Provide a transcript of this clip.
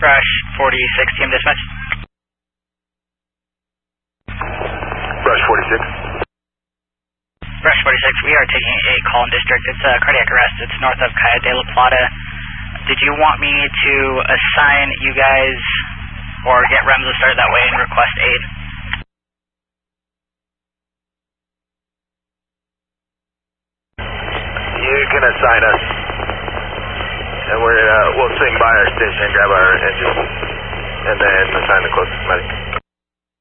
Rush 46, team dispatch. Rush 46. Rush 46, we are taking a call in district. It's a cardiac arrest. It's north of Calle de la Plata. Did you want me to assign you guys or get REMS started that way and request aid? You can assign us, and we'll swing by our station, grab our engine, and then assign the closest medic.